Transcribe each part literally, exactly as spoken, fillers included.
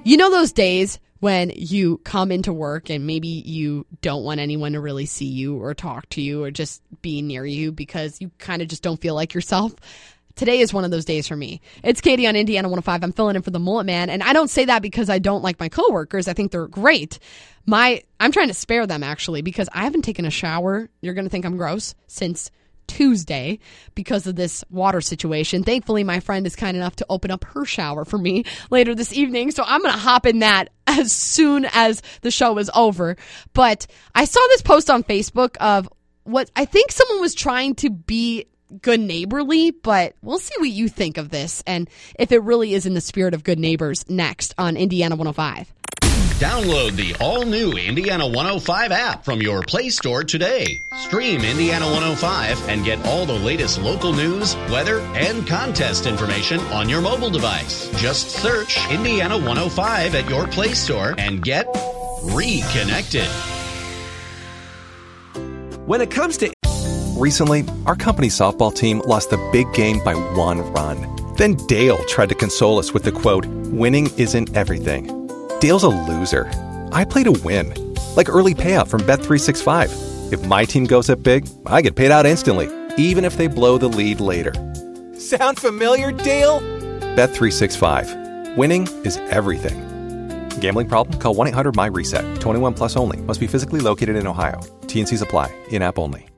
You know those days when you come into work and maybe you don't want anyone to really see you or talk to you or just be near you because you kind of just don't feel like yourself? Today is one of those days for me. It's Katie on Indiana one oh five. I'm filling in for the Mullet Man, and I don't say that because I don't like my coworkers. I think they're great. My, I'm trying to spare them, actually, because I haven't taken a shower. You're going to think I'm gross since Tuesday because of this water situation. Thankfully, my friend is kind enough to open up her shower for me later this evening, so I'm going to hop in that as soon as the show is over. But I saw this post on Facebook of what I think someone was trying to be good neighborly, but we'll see what you think of this and if it really is in the spirit of good neighbors next on Indiana one oh five. Download the all-new Indiana one oh five app from your Play Store today. Stream Indiana one oh five and get all the latest local news, weather, and contest information on your mobile device. Just search Indiana one oh five at your Play Store and get reconnected. When it comes to Recently, our company softball team lost the big game by one run. Then Dale tried to console us with the quote, "Winning isn't everything." Dale's a loser. I play to win. Like early payout from Bet three sixty-five. If my team goes up big, I get paid out instantly, even if they blow the lead later. Sound familiar, Dale? Bet three sixty-five. Winning is everything. Gambling problem? Call one eight hundred M Y reset. twenty-one plus only. Must be physically located in Ohio. T and Cs apply. In-app only.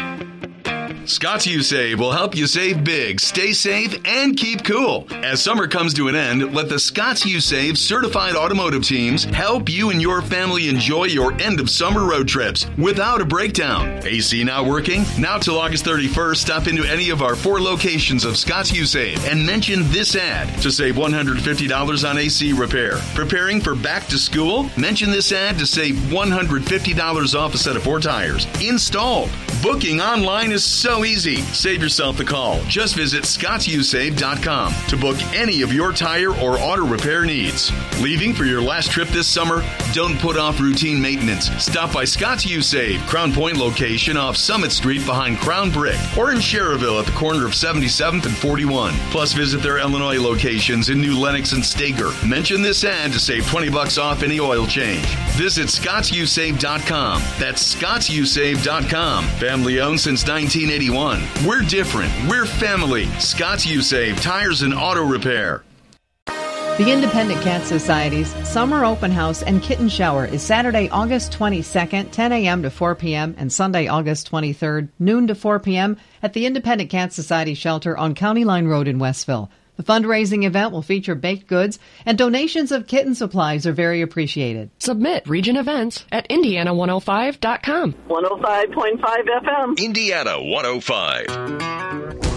Scott's U Save will help you save big, stay safe, and keep cool. As summer comes to an end, let the Scott's U Save certified automotive teams help you and your family enjoy your end of summer road trips without a breakdown. A C not working? Now till August thirty-first, stop into any of our four locations of Scott's U Save and mention this ad to save one hundred fifty dollars on A C repair. Preparing for back to school? Mention this ad to save one hundred fifty dollars off a set of four tires. Installed. Booking online is so easy. Save yourself the call. Just visit scotts u save dot com to book any of your tire or auto repair needs. Leaving for your last trip this summer? Don't put off routine maintenance. Stop by Scott's U Save, Crown Point location off Summit Street behind Crown Brick, or in Cherville at the corner of seventy-seventh and forty-one. Plus, visit their Illinois locations in New Lenox and Stager. Mention this ad to save twenty bucks off any oil change. Visit scotts u save dot com. That's scotts u save dot com. Family owned since nineteen eighty-one. We're different. We're family. Scott's U Save, tires and auto repair. The Independent Cat Society's Summer Open House and Kitten Shower is Saturday, August twenty-second, ten a.m. to four p.m. and Sunday, August twenty-third, noon to four p.m. at the Independent Cat Society Shelter on County Line Road in Westville. The fundraising event will feature baked goods, and donations of kitten supplies are very appreciated. Submit region events at indiana one oh five dot com. one oh five point five F M. Indiana one oh five.